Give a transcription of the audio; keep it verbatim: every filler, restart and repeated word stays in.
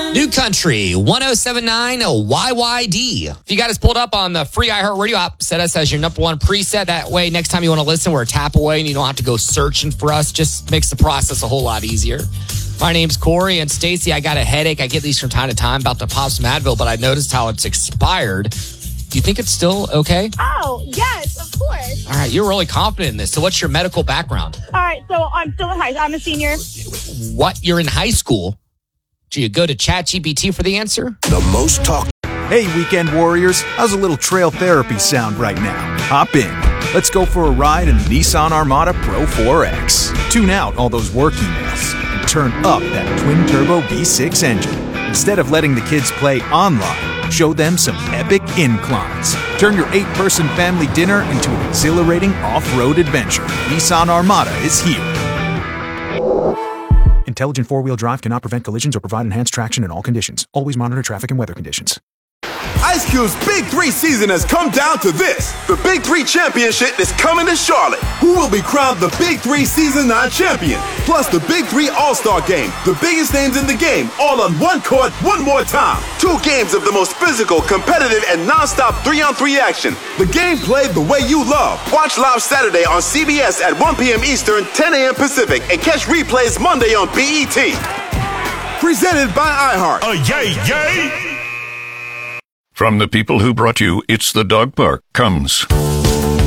New Country, one oh seven point nine Y Y D. If you got us pulled up on the free iHeartRadio app, set us as your number one preset. That way, next time you want to listen, we're a tap away and you don't have to go searching for us. Just makes the process a whole lot easier. My name's Corey, and Stacy, I got a headache. I get these from time to time about to pop some Advil, but I noticed how it's expired. Do you think it's still okay? Oh, yes, of course. All right, you're really confident in this. So what's your medical background? All right, so I'm still in high school. I'm a senior. What? You're in high school? Do you go to ChatGPT for the answer? The most talk. Hey, weekend warriors. How's a little trail therapy sound right now? Hop in. Let's go for a ride in the Nissan Armada Pro four X. Tune out all those work emails and turn up that twin-turbo V six engine. Instead of letting the kids play online, show them some epic inclines. Turn your eight-person family dinner into an exhilarating off-road adventure. Nissan Armada is here. Intelligent four-wheel drive cannot prevent collisions or provide enhanced traction in all conditions. Always monitor traffic and weather conditions. Ice Cube's Big Three season has come down to this. The Big Three Championship is coming to Charlotte. Who will be crowned the Big Three Season nine champion? Plus the Big Three All-Star Game. The biggest names in the game, all on one court, one more time. Two games of the most physical, competitive, and non-stop three-on-three action. The game played the way you love. Watch live Saturday on C B S at one p.m. Eastern, ten a.m. Pacific, and catch replays Monday on B E T. Presented by iHeart. Oh, yay, yay! From the people who brought you It's the Dog Park comes